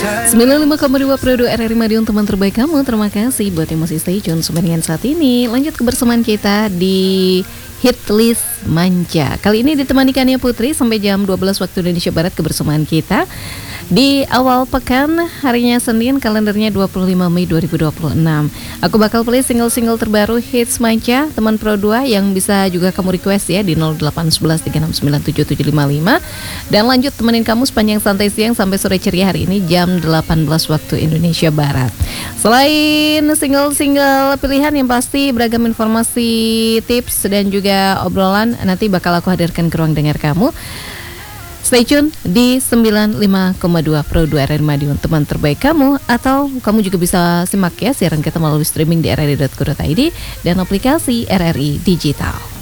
95,2 Pro 2 RRI Madiun, teman terbaik kamu. Terima kasih buat yang masih stay tune sebenarnya saat ini. Lanjut kebersamaan kita di Hit List Manja. Kali ini ditemanikannya Putri sampai jam 12 waktu Indonesia Barat. Kebersamaan kita di awal pekan, harinya Senin, kalendernya 25 Mei 2026. Aku bakal play single-single terbaru Hits Manja teman Pro 2 yang bisa juga kamu request ya di 0811 3697755. Dan lanjut temenin kamu sepanjang santai siang sampai sore ceria hari ini jam 18 waktu Indonesia Barat. Selain single-single pilihan yang pasti beragam informasi, tips dan juga obrolan nanti bakal aku hadirkan ke ruang dengar kamu. Stay tune di 95,2 Pro 2 RRI Madiun, teman terbaik kamu. Atau kamu juga bisa simak ya siaran kita melalui streaming di rri.co.id dan aplikasi RRI Digital.